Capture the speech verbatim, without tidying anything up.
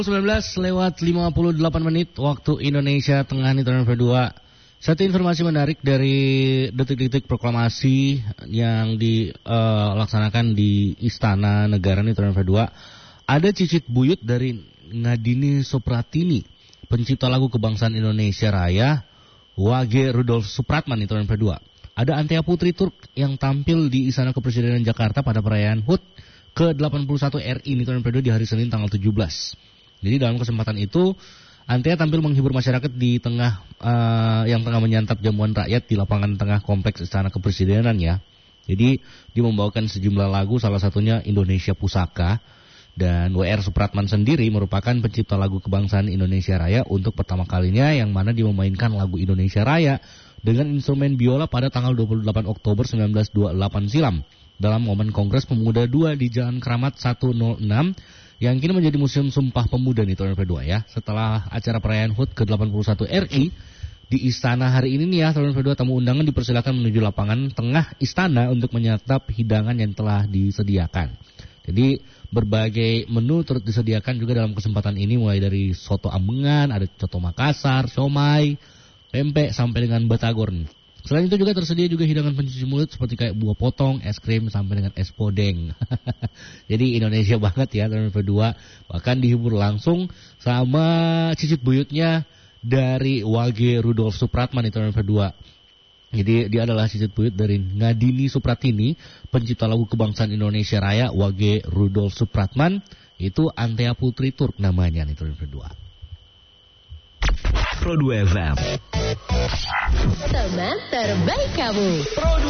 sembilan belas lewat lima puluh delapan menit waktu Indonesia Tengah nih Tribun dua. Satu informasi menarik dari detik-detik proklamasi yang dilaksanakan uh, di Istana Negara nih Tribun dua. Ada cicit buyut dari Ngadini Supratini, pencipta lagu kebangsaan Indonesia Raya, W G Rudolf Supratman nih Tribun dua. Ada Antea Putri Turk yang tampil di Istana Kepresidenan Jakarta pada perayaan H U T ke delapan puluh satu R I nih Tribun dua di hari Senin tanggal tujuh belas. Jadi dalam kesempatan itu Antea tampil menghibur masyarakat di tengah uh, yang tengah menyantap jamuan rakyat di lapangan tengah kompleks Istana Kepresidenan ya. Jadi dia membawakan sejumlah lagu, salah satunya Indonesia Pusaka. Dan W R Supratman sendiri merupakan pencipta lagu kebangsaan Indonesia Raya untuk pertama kalinya, yang mana dia memainkan lagu Indonesia Raya dengan instrumen biola pada tanggal dua puluh delapan Oktober seribu sembilan ratus dua puluh delapan silam dalam momen Kongres Pemuda dua di Jalan Keramat seratus enam yang kini menjadi Museum Sumpah Pemuda nih Tribun dua ya. Setelah acara perayaan H U T ke delapan puluh satu R I di Istana hari ini nih ya, Tribun dua tamu undangan dipersilakan menuju lapangan tengah Istana untuk menyantap hidangan yang telah disediakan. Jadi berbagai menu turut disediakan juga dalam kesempatan ini, mulai dari soto ambengan, ada coto Makassar, siomay, pempek sampai dengan batagor nih. Selain itu juga tersedia juga hidangan pencuci mulut seperti kayak buah potong, es krim sampai dengan es podeng. Jadi Indonesia banget ya Tribun dua. Bahkan dihibur langsung sama cicit buyutnya dari W G Rudolf Supratman itu Tribun dua. Jadi dia adalah cicit buyut dari Ngadini Supratini, pencipta lagu kebangsaan Indonesia Raya, W G Rudolf Supratman. Itu Antea Putri Turk namanya nih Tribun dua. Pro dua F M. Teman terbaik kamu. Pro dua